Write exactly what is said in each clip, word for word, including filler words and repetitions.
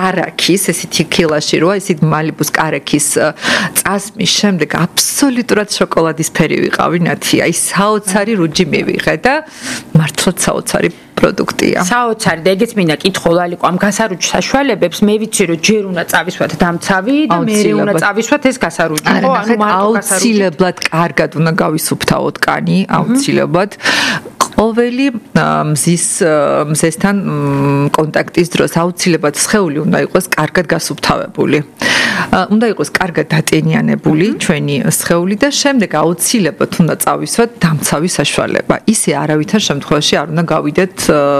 კარაქის, ესეთი კილაში როა, ესეთ მალიბუს კარაქის წასმის შემდეგ აბსოლუტურად შოკოლადის ფერი ვიყავი ნათი. აი საოცარი რუჯი მივიღე და მართლაც საოცარი პროდუქტია. საოცარი და ეგეც მინდა კითხვა იყო ამ გასარუჯ საშუალებებს მე ვიცი რომ ჯერ უნდა წავისვათ დამცავი და მე უნდა წავისვათ ეს გასარუჯი. ხო, ანუ აუცილებლად კარგად უნდა გავისუფთავოთ კანი, აუცილებლად. ყოველი მზის მზესთან კონტაქტის დროს აუცილებლად სხეული უნდა იყოს კარგად გასუფთავებული. უნდა იყოს კარგად დატენიანებული ჩვენი სხეული და შემდეგ აუცილებლად უნდა წავისვათ დამცავის საშუალება. ისე არავითარ შემთხვევაში არ უნდა გავიდეთ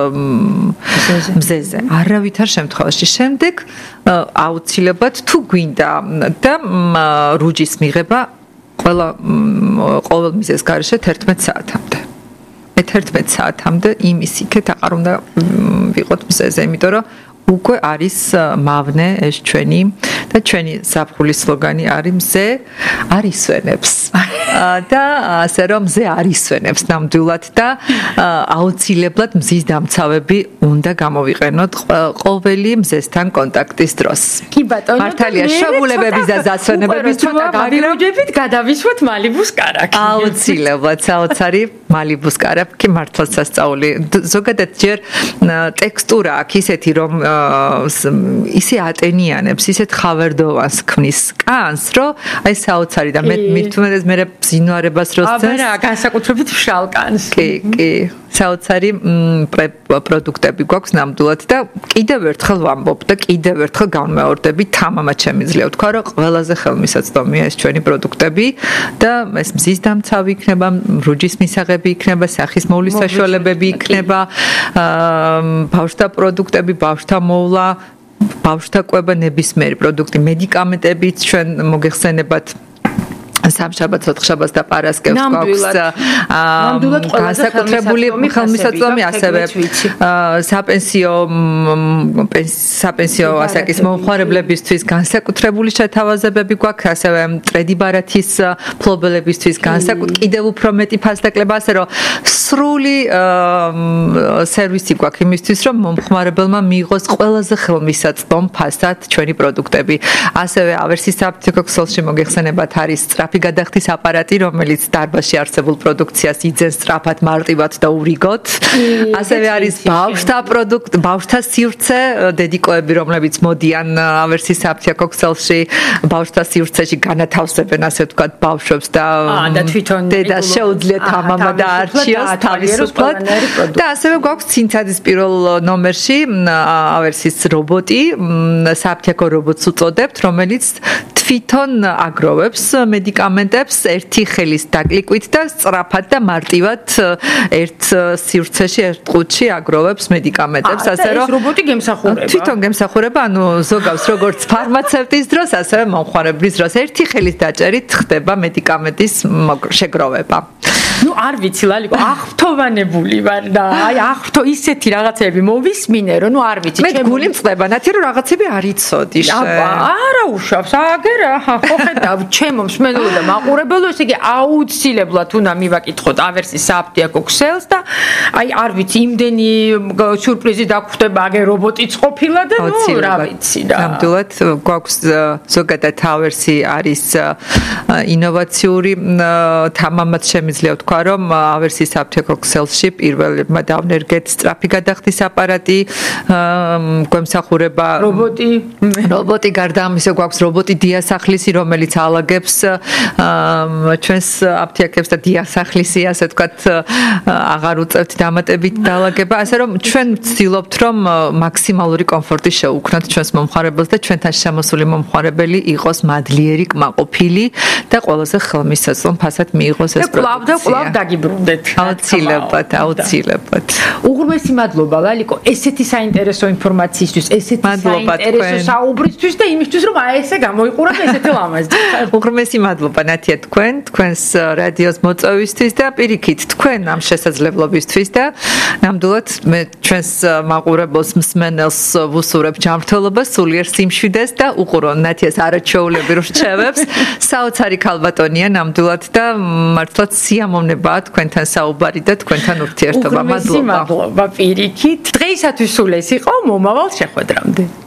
მზეზე. არავითარ შემთხვევაში. შემდეგ აუცილებლად თუ გვინდა და რუჯის მიღება ყველა ყოველ მიზეს გარეშე თერთმეტ საათამდე. თერთმეტ საათამდე იმის იქეთ აღარ უნდა ვიყოთ მზეზე, იმიტომ რომ უკვე არის მავნე ეს ჩვენი და ჩვენი ზაფხულის სლოგანი არის მზე არისვენებს და ასე რომ მზე არისვენებს ნამდვილად და აუცილებლად მზის დამცავები უნდა გამოვიყენოთ ყოველი მზესთან კონტაქტის დროს. კი ბატონო, მართალია შეგულებების და ზასვენებების ცოტა გავიროჯებით, გადავისვათ მალიბუს კარაქი. აუცილებლად საოცარი მალიბუს კარაქი მართლაც სასწაული. ზოგადად ჯერ ტექსტურა აქვს ისეთი რომ ისე ატენიანებს, ისეთ ხავერდოვანს ქმნის კანს, რომ აი საოცარი და მე მithumades მე ბზინვარებას რო წეს. აბა რა, განსაკუთრებით მშრალ კანს. კი, კი. საოცარი პროდუქტები გვაქვს ნამდვილად და კიდევ ერთხელ ვამბობ და კიდევ ერთხელ განმეორდები, თამამად შემიძლია ვთქვა, რომ ყველაზე ხელმისაწვდომია ეს ჩვენი პროდუქტები და ეს მზის დამცავი იქნება, რუჯის მისაღები იქნება, სახის მოვლის საშუალებები იქნება, ბავშვთა პროდუქტები, ბავშვთა მოვლა, ბავშვთა კვება, ნებისმიერი პროდუქტი, მედიკამენტებიც ჩვენ მოგეხსენებათ სამშაბათს, ოთხშაბათს და პარასკევს გვაქვს განსაკუთრებული ხელმისაწვდომი, ასევე საპენსიო საპენსიო ასაკის მომხმარებლებისთვის განსაკუთრებული შეთავაზებები გვაქვს, ასევე მტრედი ბარათის მფლობელებისთვის განსაკუთრებული კიდევ უფრო მეტი ფასდაკლება, ასე რომ სრული სერვისი გვაქვს იმისთვის, რომ მომხმარებელმა მიიღოს ყველაზე ხელმისაწვდომ ფასად ჩვენი პროდუქტები. ასევე ავერსის აპტეკო ქსელში მოგეხსენებათ არის სწრაფი გადახდის აპარატი, რომელიც დარბაზში არსებულ პროდუქციას იძენს სწრაფად, მარტივად და ურიგოთ. ასევე არის ბავშვთა პროდუქტ, ბავშვთა სივრცე, დედიკოები, რომლებიც მოდიან ავერსის აპტეკო ქსელში, ბავშვთა სივრცეში განათავსებენ, ასე ვთქვათ, ბავშვებს და და თვითონ დედას შეუძლიათ ამამა და არჩიოს თავისუფლად. და ასევე გვაქვს ცინცაძის პირველ ნომერში ავერსის რობოტი, საფთიაქო რობოტს უწოდებთ, რომელიც თვითონ აგროვებს მედიკამენტებს ერთი ხელის დაკლიკვით და სწრაფად და მარტივად ერთ სივრცეში, ერთ ყუთში აგროვებს მედიკამენტებს, ასე რომ ეს რობოტი გემსახურება. თვითონ გემსახურება, ანუ ზოგავს როგორც ფარმაცევტის დროს, ასევე მომხმარებლის დროს ერთი ხელის დაჭერით ხდება მედიკამენტის შეგროვება. ნუ არ ვიცი ლალიკო, აღფრთოვანებული ვარ და აი აღფრთო ისეთი რაღაცები მოვისმინე, რომ ნუ არ ვიცი, ჩემ გული მწყდება, ნათი რომ რაღაცები არ იცოდი შე. აბა, არა უშავს, აგერა, ხო ხედავ, ჩემო მსმენელო და მაყურებელო, ესე იგი აუცილებლად უნდა მივაკითხოთ ავერსის აპტეკო ქსელს და აი არ ვიცი, იმდენი სიურპრიზი დაგხვდება, აგერ რობოტიც ყოფილა და ნუ რა ვიცი და. ნამდვილად გვაქვს ზოგადად ავერსი არის ინოვაციური თამამად შემიძლია ვთქვა, რომ ავერსის აპტეკო ქსელში პირველმა დავნერგეთ სწრაფი გადახდის აპარატი, გვემსახურება რობოტი, რობოტი გარდა ამისა გვაქვს რობოტი დიასახლისი, რომელიც ალაგებს ჩვენს აპტეკებს და დიასახლისი, ასე ვთქვათ, აღარ უწევთ დამატებით დალაგება, ასე რომ ჩვენ ვცდილობთ, რომ მაქსიმალური კომფორტი შევუქმნათ ჩვენს მომხმარებელს და ჩვენთან შემოსული მომხმარებელი იყოს მადლიერი, კმაყოფილი და ყველაზე ხელმისაწვდომ ფასად მიიღოს ეს პროდუქცია. კლავ დაგიბრუნდეთ. აუცილებლად, აუცილებლად. უღრმესი მადლობა ლალიკო, ესეთი საინტერესო ინფორმაციისთვის, ესეთი საინტერესო საუბრისთვის და იმისთვის, რომ აი ესე გამოიყუროთ ესეთი ლამაზი. უღრმესი მადლობა ნათია თქვენ, თქვენს რადიოს მოწვევისთვის და პირიქით თქვენ ამ შესაძლებლობისთვის და ნამდვილად მე ჩვენს მაყურებელს მსმენელს ვუსურებ ჯანმრთელობას, სულიერ სიმშვიდეს და უყურო ნათიას არაჩვეულები რჩევებს. საოცარი ქალბატონია ნამდვილად და მართლაც სიამოვნებაა თქვენთან საუბარი და თქვენთან ურთიერთობა. მადლობა. მადლობა პირიქით. დღეისათვის სულ ეს იყო, მომავალ შეხვედრამდე.